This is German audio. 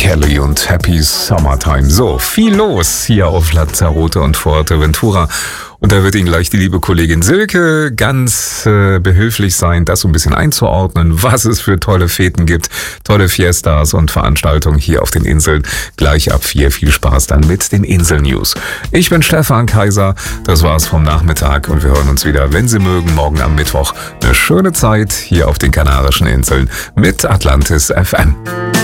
Kelly und Happy Summertime. So, viel los hier auf Lanzarote und Fuerteventura. Und da wird Ihnen gleich die liebe Kollegin Silke ganz behilflich sein, das so ein bisschen einzuordnen, was es für tolle Feten gibt, tolle Fiestas und Veranstaltungen hier auf den Inseln. Gleich ab 4 viel Spaß dann mit den Insel-News. Ich bin Stefan Kaiser, das war's vom Nachmittag und wir hören uns wieder, wenn Sie mögen, morgen am Mittwoch. Eine schöne Zeit hier auf den Kanarischen Inseln mit Atlantis FM.